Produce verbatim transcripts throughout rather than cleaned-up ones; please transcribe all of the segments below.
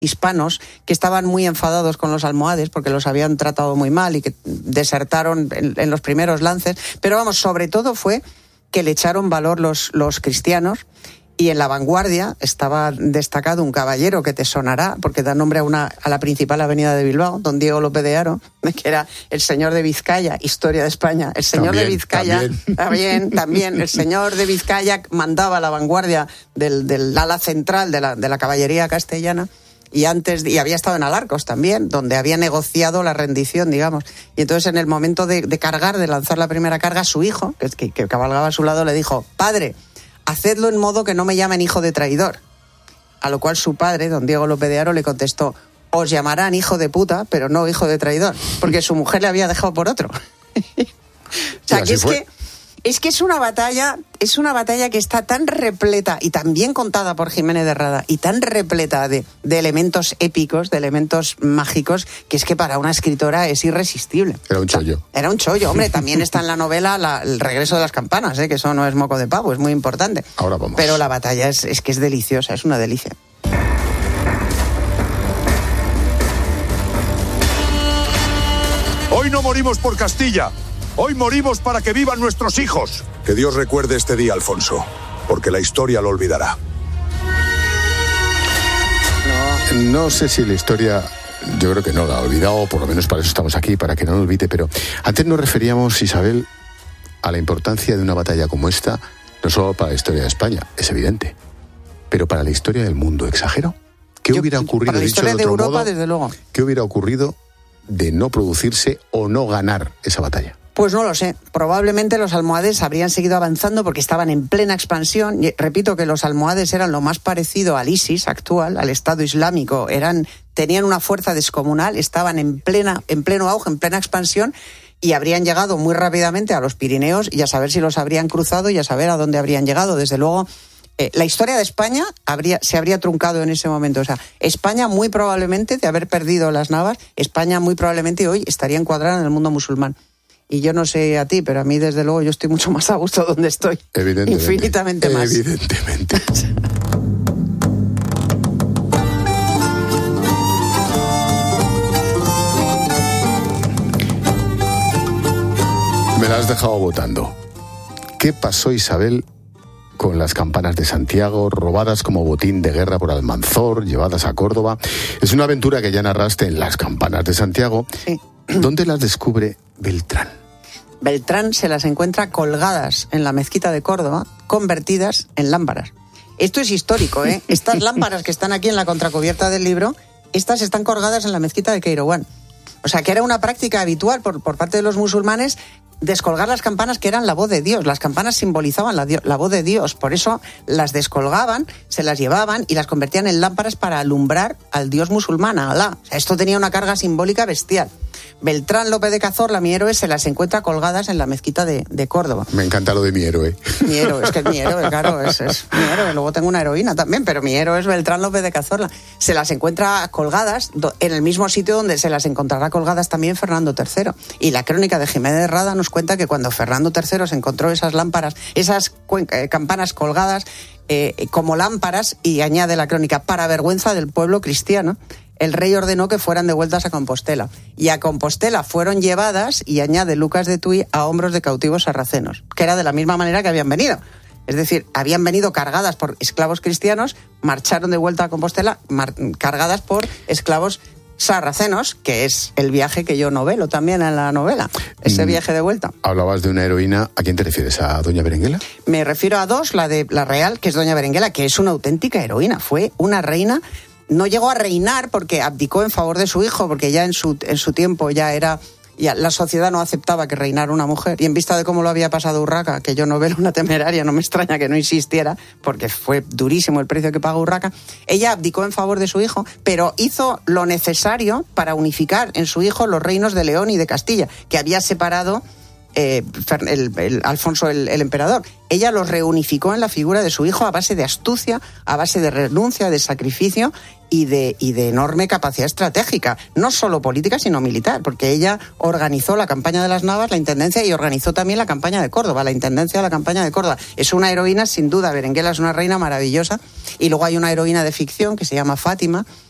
hispanos que estaban muy enfadados con los almohades porque los habían tratado muy mal y que desertaron en, en los primeros lances. Pero vamos, sobre todo fue que le echaron valor los, los cristianos. Y en la vanguardia estaba destacado un caballero que te sonará, porque da nombre a, una, a la principal avenida de Bilbao, don Diego López de Haro, que era el señor de Vizcaya, historia de España. El señor también, de Vizcaya, también. también, también, el señor de Vizcaya mandaba la vanguardia del, del ala central de la, de la caballería castellana. Y antes y había estado en Alarcos también, donde había negociado la rendición, digamos. Y entonces en el momento de, de cargar, de lanzar la primera carga, su hijo, que, que, que cabalgaba a su lado, le dijo: padre, hacedlo en modo que no me llamen hijo de traidor. A lo cual su padre, don Diego López de Haro, le contestó: os llamarán hijo de puta, pero no hijo de traidor, porque su mujer le había dejado por otro. O sea, que es fue. que es que es una batalla, es una batalla que está tan repleta y tan bien contada por Jiménez de Rada y tan repleta de, de elementos épicos, de elementos mágicos, que es que para una escritora es irresistible. Era un chollo. O sea, era un chollo, hombre. También está en la novela la, el regreso de las campanas, ¿eh? Que eso no es moco de pavo, es muy importante. Ahora vamos. Pero la batalla es, es que es deliciosa, es una delicia. Hoy no morimos por Castilla. Hoy morimos para que vivan nuestros hijos. Que Dios recuerde este día, Alfonso, porque la historia lo olvidará. No, no sé si la historia, yo creo que no la ha olvidado, por lo menos para eso estamos aquí, para que no lo olvide, pero antes nos referíamos, Isabel, a la importancia de una batalla como esta, no solo para la historia de España, es evidente, pero para la historia del mundo. ¿Exagero? ¿Qué yo, hubiera ocurrido, para la historia dicho de de otro Europa, modo, desde luego? ¿Qué hubiera ocurrido de no producirse o no ganar esa batalla? Pues no lo sé. Probablemente los almohades habrían seguido avanzando porque estaban en plena expansión. Y repito que los almohades eran lo más parecido al ISIS actual, al Estado Islámico. Eran, tenían una fuerza descomunal, estaban en plena, en pleno auge, en plena expansión, y habrían llegado muy rápidamente a los Pirineos y a saber si los habrían cruzado y a saber a dónde habrían llegado. Desde luego, eh, la historia de España habría, se habría truncado en ese momento. O sea, España muy probablemente, de haber perdido las Navas, España muy probablemente hoy estaría encuadrada en el mundo musulmán. Y yo no sé a ti, pero a mí, desde luego, yo estoy mucho más a gusto donde estoy. Evidentemente. Infinitamente más. Evidentemente. Me la has dejado votando. ¿Qué pasó, Isabel, con las campanas de Santiago, robadas como botín de guerra por Almanzor, llevadas a Córdoba? Es una aventura que ya narraste en Las campanas de Santiago. Sí. ¿Dónde las descubre Beltrán? Beltrán se las encuentra colgadas en la mezquita de Córdoba, convertidas en lámparas. Esto es histórico, ¿eh? Estas lámparas que están aquí en la contracubierta del libro, estas están colgadas en la mezquita de Kairouan. O sea, que era una práctica habitual por, por parte de los musulmanes descolgar las campanas, que eran la voz de Dios. Las campanas simbolizaban la, la voz de Dios. Por eso las descolgaban, se las llevaban y las convertían en lámparas para alumbrar al Dios musulmán, a Alá. O sea, esto tenía una carga simbólica bestial. Beltrán López de Cazorla, mi héroe, se las encuentra colgadas en la mezquita de, de Córdoba. Me encanta lo de mi héroe. Mi héroe, es que es mi héroe, claro, es, es mi héroe. Luego tengo una heroína también, pero mi héroe es Beltrán López de Cazorla. Se las encuentra colgadas en el mismo sitio donde se las encontrará colgadas también Fernando tercero. Y la crónica de Jiménez de Rada nos cuenta que cuando Fernando tercero se encontró esas lámparas, esas eh, campanas colgadas eh, como lámparas, y añade la crónica, para vergüenza del pueblo cristiano, el rey ordenó que fueran devueltas a Compostela. Y a Compostela fueron llevadas, y añade Lucas de Tuy, a hombros de cautivos sarracenos, que era de la misma manera que habían venido. Es decir, habían venido cargadas por esclavos cristianos, marcharon de vuelta a Compostela mar- cargadas por esclavos sarracenos, que es el viaje que yo novelo también en la novela, ese viaje de vuelta. Hablabas de una heroína, ¿a quién te refieres? ¿A doña Berenguela? Me refiero a dos, la de la real, que es doña Berenguela, que es una auténtica heroína, fue una reina. No llegó a reinar porque abdicó en favor de su hijo, porque ya en su, en su tiempo ya era... Ya la sociedad no aceptaba que reinara una mujer, y en vista de cómo lo había pasado Urraca, que yo novelo una temeraria, no me extraña que no insistiera, porque fue durísimo el precio que pagó Urraca, ella abdicó en favor de su hijo, pero hizo lo necesario para unificar en su hijo los reinos de León y de Castilla, que había separado eh, el, el, Alfonso el, el emperador. Ella los reunificó en la figura de su hijo a base de astucia, a base de renuncia, de sacrificio y de, y de enorme capacidad estratégica, no solo política sino militar, porque ella organizó la campaña de las Navas, la intendencia, y organizó también la campaña de Córdoba, la intendencia de la campaña de Córdoba. Es una heroína, sin duda. Berenguela es una reina maravillosa, y luego hay una heroína de ficción que se llama Fátima,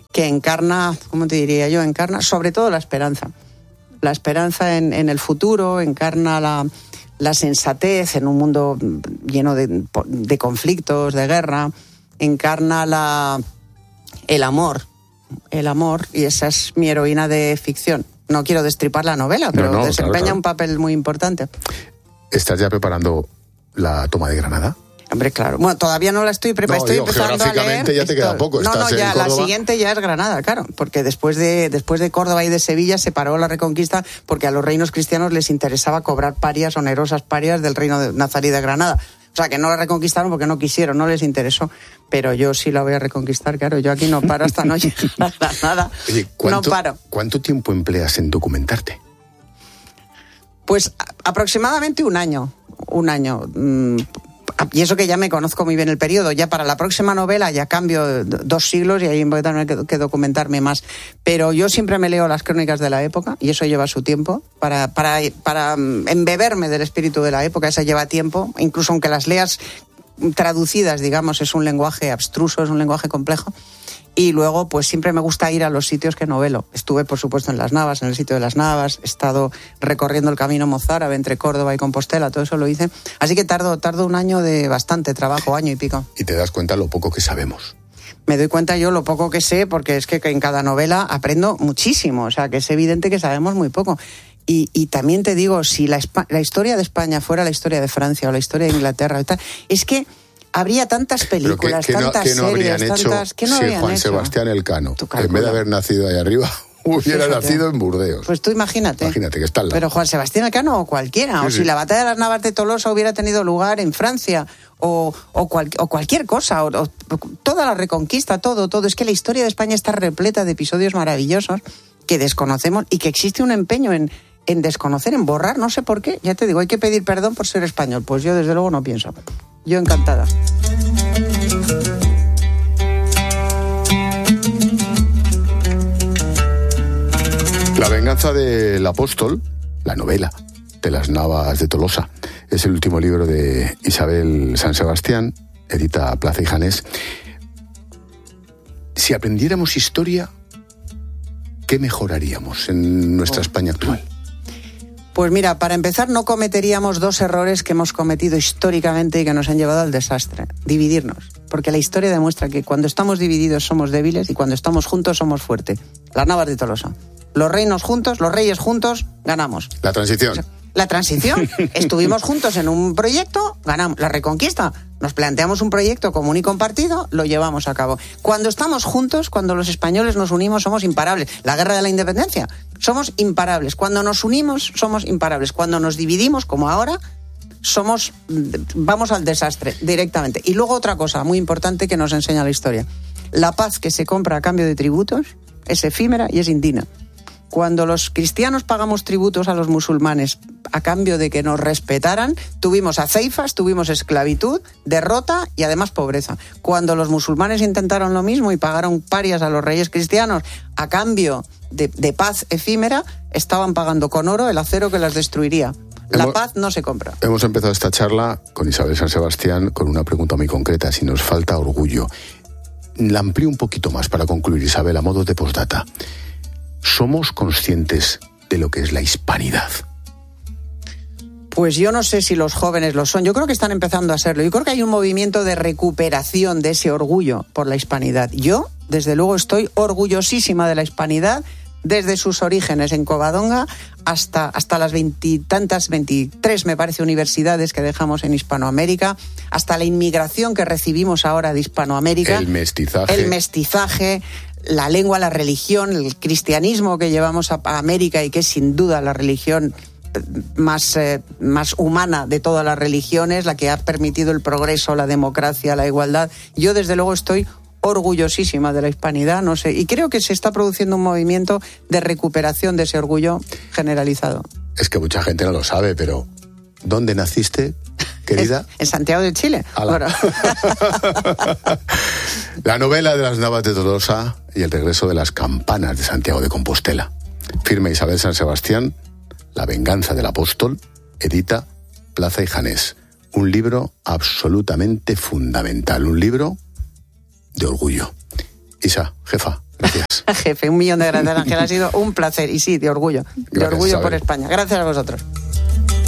que encarna, ¿cómo te diría yo? Encarna sobre todo la esperanza. La esperanza en, en el futuro, encarna la, la sensatez en un mundo lleno de, de conflictos, de guerra, encarna la, el amor, el amor, y esa es mi heroína de ficción. No quiero destripar la novela, pero no, no, desempeña claro, claro. un papel muy importante. ¿Estás ya preparando la toma de Granada? Hombre, claro. Bueno, todavía no la estoy preparando. No, estoy digo, empezando a leer. ya te queda poco. No, no, ya la siguiente ya es Granada, claro. Porque después de, después de Córdoba y de Sevilla se paró la Reconquista porque a los reinos cristianos les interesaba cobrar parias, onerosas parias del reino de nazarí de Granada. O sea, que no la reconquistaron porque no quisieron, no les interesó. Pero yo sí la voy a reconquistar, claro. Yo aquí no paro hasta no llegar a Granada. Oye, ¿cuánto, no paro. ¿Cuánto tiempo empleas en documentarte? Pues aproximadamente un año. Un año. Mm, Y eso que ya me conozco muy bien el periodo. Ya para la próxima novela ya cambio dos siglos y ahí voy a tener que, que documentarme más. Pero yo siempre me leo las crónicas de la época y eso lleva su tiempo. Para, para, para embeberme del espíritu de la época, eso lleva tiempo. Incluso aunque las leas traducidas, digamos, es un lenguaje abstruso, es un lenguaje complejo. Y luego, pues siempre me gusta ir a los sitios que novelo. Estuve, por supuesto, en Las Navas, en el sitio de Las Navas. He estado recorriendo el camino mozárabe entre Córdoba y Compostela. Todo eso lo hice. Así que tardo, tardo un año de bastante trabajo, año y pico. Y te das cuenta lo poco que sabemos. Me doy cuenta yo lo poco que sé, porque es que en cada novela aprendo muchísimo. O sea, que es evidente que sabemos muy poco. Y, y también te digo, si la, la historia de España fuera la historia de Francia o la historia de Inglaterra, es que habría tantas películas, que, que tantas no, que no series, tantas... ¿Qué no si habrían Juan hecho? Sebastián Elcano, en vez de haber nacido ahí arriba, hubiera Fíjate. nacido en Burdeos. Pues tú imagínate. Imagínate que está al lado. Pero Juan Sebastián Elcano o cualquiera. Sí, o sí. si la batalla de las Navas de Tolosa hubiera tenido lugar en Francia o, o, cual, o cualquier cosa, o, o toda la Reconquista, todo, todo. Es que la historia de España está repleta de episodios maravillosos que desconocemos y que existe un empeño en... en desconocer, en borrar, no sé por qué. Ya te digo, hay que pedir perdón por ser español. Pues yo desde luego no pienso. Yo encantada. La venganza del apóstol, la novela de Las Navas de Tolosa, es el último libro de Isabel San Sebastián, edita Plaza y Janés. Si aprendiéramos historia, ¿qué mejoraríamos en nuestra España actual? Pues mira, para empezar no cometeríamos dos errores que hemos cometido históricamente y que nos han llevado al desastre. Dividirnos. Porque la historia demuestra que cuando estamos divididos somos débiles y cuando estamos juntos somos fuertes. Las Navas de Tolosa. Los reinos juntos, los reyes juntos, ganamos. La transición. La transición. Estuvimos juntos en un proyecto, ganamos. La Reconquista. Nos planteamos un proyecto común y compartido, lo llevamos a cabo. Cuando estamos juntos, cuando los españoles nos unimos, somos imparables. La guerra de la independencia, somos imparables. Cuando nos unimos, somos imparables. Cuando nos dividimos, como ahora, somos, vamos al desastre directamente. Y luego otra cosa muy importante que nos enseña la historia. La paz que se compra a cambio de tributos es efímera y es indigna. Cuando los cristianos pagamos tributos a los musulmanes a cambio de que nos respetaran, tuvimos aceifas, tuvimos esclavitud, derrota y además pobreza. Cuando los musulmanes intentaron lo mismo y pagaron parias a los reyes cristianos a cambio de, de paz efímera, estaban pagando con oro el acero que las destruiría. La hemos, paz no se compra. Hemos empezado esta charla con Isabel San Sebastián con una pregunta muy concreta, si nos falta orgullo. La amplío un poquito más para concluir, Isabel, a modo de postdata. ¿Somos conscientes de lo que es la hispanidad? Pues yo no sé si los jóvenes lo son. Yo creo que están empezando a serlo. Yo creo que hay un movimiento de recuperación de ese orgullo por la hispanidad. Yo, desde luego, estoy orgullosísima de la hispanidad desde sus orígenes en Covadonga hasta, hasta las veintitantas, veintitrés, me parece, universidades que dejamos en Hispanoamérica, hasta la inmigración que recibimos ahora de Hispanoamérica. El mestizaje. El mestizaje. La lengua, la religión, el cristianismo que llevamos a, a América y que es sin duda la religión más, eh, más humana de todas las religiones, la que ha permitido el progreso, la democracia, la igualdad. Yo desde luego estoy orgullosísima de la hispanidad, no sé, y creo que se está produciendo un movimiento de recuperación de ese orgullo generalizado. Es que mucha gente no lo sabe, pero ¿dónde naciste, querida? En Santiago de Chile. Bueno. La novela de Las Navas de Tolosa y el regreso de las campanas de Santiago de Compostela. Firma Isabel San Sebastián, La venganza del apóstol, edita Plaza y Janés. Un libro absolutamente fundamental, un libro de orgullo. Isa, jefa, Gracias. Jefe, un millón de gracias, Ángel. Ha sido un placer y sí, de orgullo. De Gracias, orgullo Isabel. por España. Gracias a vosotros.